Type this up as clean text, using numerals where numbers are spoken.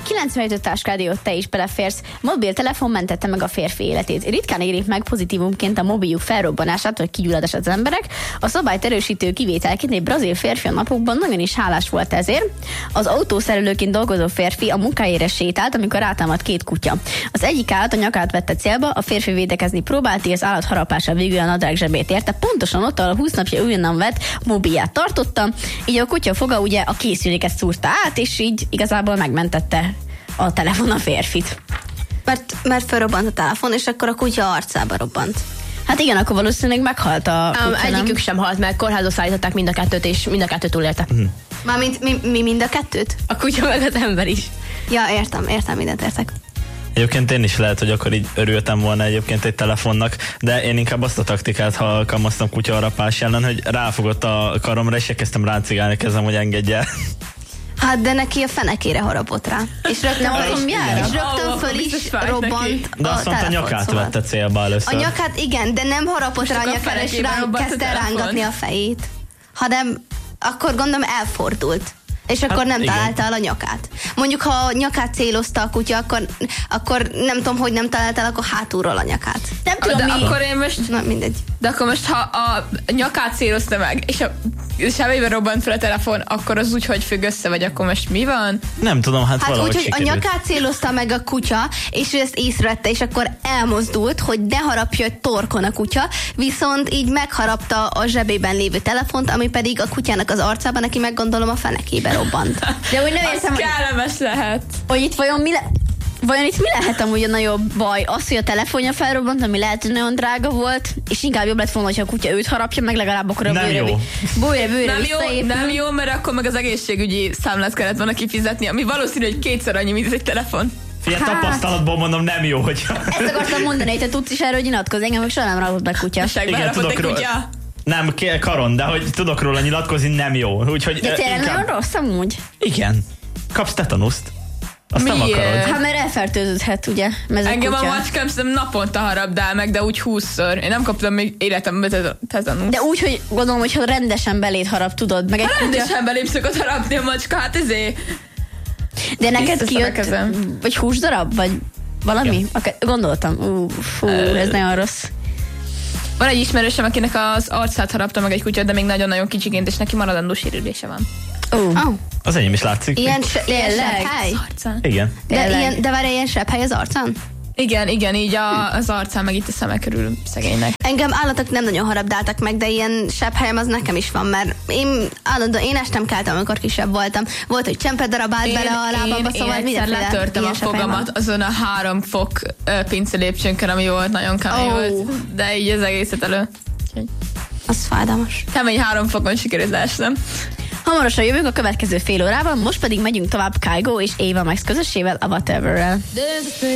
a 97 táskádiót te is beleférsz. Mobiltelefon mentette meg a férfi életét. Ritkán érik meg pozitívumként a mobiljuk felrobbanását vagy kigyulladását az emberek. A szabályt erősítő kivételként egy brazil férfi a napokban nagyon is hálás volt ezért. Az autószerelőként dolgozó férfi a munkájára sétált, amikor rátámadt két kutya. Az egyik állat a nyakát vette célba, a férfi védekezni próbált, és az állat harapása végül a nadrág zsebét érte. Pontosan ott, ahol 20 napja újonnan vett mobilját tartotta, így a kutya foga ugye a készüléket szúrta át, és így igazából megmentette a telefon a férfit. Mert felrobbant a telefon, és akkor a kutya arcába robbant. Hát igen, akkor valószínűleg meghalt a kutya, egyikük sem halt meg, kórházba szállították mind a kettőt, és mind a kettő túlélte. Mármint mi mind a kettőt? A kutya meg az ember is. Ja, értem, mindent értek. Egyébként én is lehet, hogy akkor így örültem volna egyébként egy telefonnak, de én inkább azt a taktikát alkalmaztam kutyaharapás ellen, hogy ráfogott a karomra, és elkezdtem ráncigálni kezem, hogy engedje. Hát de neki a fenekére harapott rá. És rögtön föl is robbant. De azt mondta, a nyakát vette célba először. A nyakát igen, de nem harapott rá a nyakára, és kezdte rángatni a fejét. Hanem akkor gondolom elfordult. És akkor nem találta el a nyakát. Mondjuk, ha a nyakát célozta a kutya, akkor nem tudom, hogy nem találta el, akkor hátulról a nyakát. Nem tudom, de akkor én most... Na, mindegy. De akkor most, ha a nyakát célozta meg, és a sebében robbant fel a telefon, akkor az úgy, hogy függ össze, vagy akkor most mi van? Nem tudom, hát valahogy úgy, hogy sikerült. a nyakát célozta meg a kutya, és ő ezt észrevette, és akkor elmozdult, hogy ne harapja egy torkon a kutya, viszont így megharapta a zsebében lévő telefont, ami pedig a kutyának az arcában, neki meggondolom a fenekébe robbant. De úgy nem értem, hogy kellemes lehet. Hogy itt vajon itt mi lehet amúgy a nagyobb baj? Az, hogy a telefonja felrobbant, ami lehet, hogy nagyon drága volt, és inkább jobb lett volna, hogyha a kutya őt harapja, meg legalább akkor a bőre Nem jó, mert akkor meg az egészségügyi számlát kellett volna kifizetni, ami valószínű, hogy kétszer annyi, mint egy telefon. Figyelj, tapasztalatból mondom, nem jó, hogy... Ezt akartam mondani, hogy te tudsz is erről, hogy nyilatkozni, engem meg soha nem ragott meg kutya. Igen, tudok róla. Nem, karon, de hogy tudok róla nyilatkozni, nem jó. Úgyhogy de tényleg nagyon rossz amúgy? Igen. Kapsz tetanuszt. Azt nem akarod. Hát mert elfertőződhet, ugye? Engem a macskám szerintem naponta harabdál meg, de úgy 20-szor. Én nem kaptam még életemben tetanuszt. De úgy, hogy gondolom, hogy ha rendesen beléd harap, tudod. Meg egy rendesen belém szokott harapni a macska, hát ezért. De neked kijött, vagy húsdarab, vagy valami? Ja. Gondoltam, ez nagyon rossz. Van egy ismerősöm, akinek az arcát harapta meg egy kutya, de még nagyon-nagyon kicsiként, és neki maradandó sérülése van. Az enyém is látszik. Ilyen sepphely? Igen. De várj, ilyen sepphely az arcán? Igen, így az arcán, meg itt a szeme körül szegénynek. Engem állatok nem nagyon harabdáltak meg, de ilyen sepphelyem az nekem is van, mert én estem keltem, amikor kisebb voltam. Volt, hogy csempedarab állt bele a lábamba, szóval egyszer letörtem a fogamat azon a 3 fok pincelépcsőnkön, ami volt, nagyon kemény volt, de így az egészet elő. Az fájdalmas. Kemény 3 fokon sikerült leesnem. Hamarosan jövünk a következő fél órában, most pedig megyünk tovább Kygo és Ava Max közössével, a Whatever-rel.